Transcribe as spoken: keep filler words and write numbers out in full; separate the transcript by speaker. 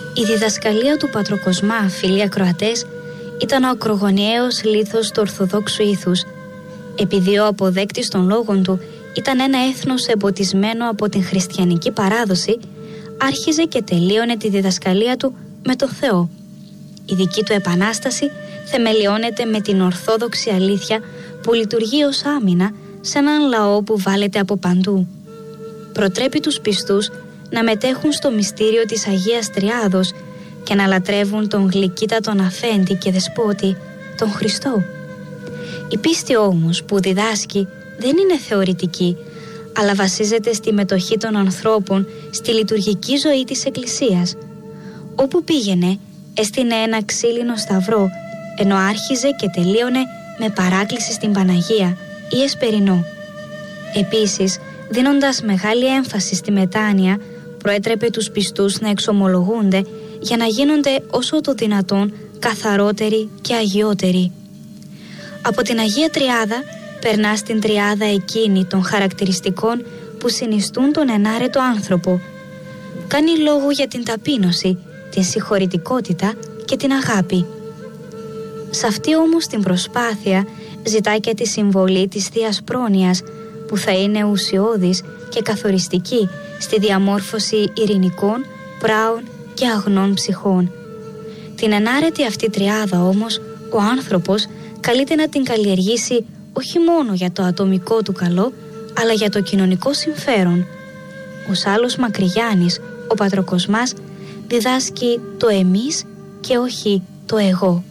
Speaker 1: Η διδασκαλία του Πατροκοσμά, φίλοι ακροατές, ήταν ο ακρογωνιαίος λίθος του Ορθοδόξου ήθους. Επειδή ο αποδέκτης των λόγων του ήταν ένα έθνος εμποτισμένο από την χριστιανική παράδοση, άρχιζε και τελείωνε τη διδασκαλία του με το Θεό. Η δική του επανάσταση θεμελιώνεται με την ορθόδοξη αλήθεια που λειτουργεί ως άμυνα σε έναν λαό που βάλεται από παντού. Προτρέπει τους πιστούς να μετέχουν στο μυστήριο της Αγίας Τριάδος και να λατρεύουν τον γλυκύτατον αφέντη και δεσπότη, τον Χριστό. Η πίστη όμως που διδάσκει δεν είναι θεωρητική, αλλά βασίζεται στη μετοχή των ανθρώπων στη λειτουργική ζωή της Εκκλησίας. Όπου πήγαινε, έστεινε ένα ξύλινο σταυρό, ενώ άρχιζε και τελείωνε με παράκληση στην Παναγία ή εσπερινό. Επίσης, δίνοντας μεγάλη έμφαση στη μετάνοια, προέτρεπε τους πιστούς να εξομολογούνται για να γίνονται όσο το δυνατόν καθαρότεροι και αγιότεροι. Από την Αγία Τριάδα περνά στην τριάδα εκείνη των χαρακτηριστικών που συνιστούν τον ενάρετο άνθρωπο. Κάνει λόγο για την ταπείνωση, την συγχωρητικότητα και την αγάπη. Σε αυτή όμως την προσπάθεια ζητά και τη συμβολή της Θείας Πρόνοιας, που θα είναι ουσιώδης και καθοριστική στη διαμόρφωση ειρηνικών, πράων και αγνών ψυχών. Την ενάρετη αυτή τριάδα όμως ο άνθρωπος καλείται να την καλλιεργήσει όχι μόνο για το ατομικό του καλό, αλλά για το κοινωνικό συμφέρον. Ο Σάλλος Μακρυγιάννης, ο Πατροκοσμάς, διδάσκει το εμείς και όχι το εγώ.